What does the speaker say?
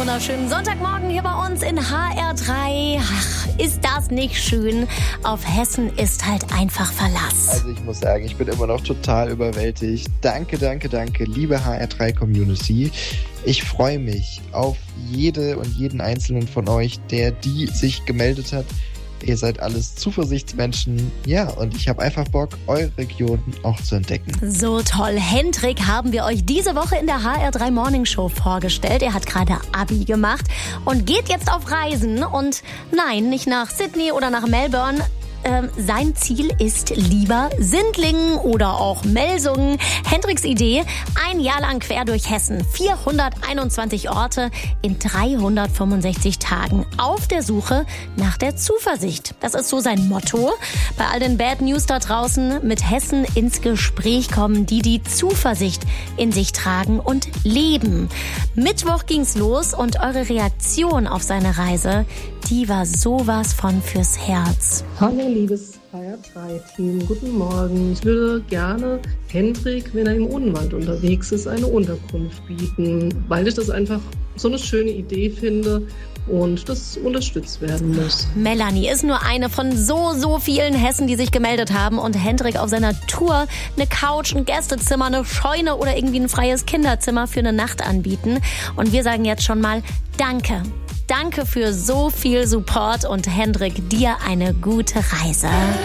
wunderschönen Sonntagmorgen hier bei uns in HR3. Ach, ist das nicht schön? Auf Hessen ist halt einfach Verlass. Also ich muss sagen, ich bin immer noch total überwältigt. Danke, liebe HR3-Community. Ich freue mich auf jede und jeden einzelnen von euch, die sich gemeldet hat. Ihr seid alles Zuversichtsmenschen. Ja, und ich habe einfach Bock, eure Region auch zu entdecken. So toll. Hendrik haben wir euch diese Woche in der HR3 Morning Show vorgestellt. Er hat gerade Abi gemacht und geht jetzt auf Reisen. Und nein, nicht nach Sydney oder nach Melbourne. Sein Ziel ist lieber Sindlingen oder auch Melsungen. Hendriks Idee, ein Jahr lang quer durch Hessen. 421 Orte in 365 Tagen auf der Suche nach der Zuversicht. Das ist so sein Motto. Bei all den Bad News da draußen mit Hessen ins Gespräch kommen, die Zuversicht in sich tragen und leben. Mittwoch ging's los und eure Reaktion auf seine Reise, die war sowas von fürs Herz. Hallo liebes HR3-Team, guten Morgen. Ich würde gerne Hendrik, wenn er im Odenwald unterwegs ist, eine Unterkunft bieten, weil ich das einfach so eine schöne Idee finde und das unterstützt werden muss. Melanie ist nur eine von so vielen Hessen, die sich gemeldet haben und Hendrik auf seiner Tour eine Couch, ein Gästezimmer, eine Scheune oder irgendwie ein freies Kinderzimmer für eine Nacht anbieten. Und wir sagen jetzt schon mal Danke. Danke für so viel Support und Hendrik, dir eine gute Reise.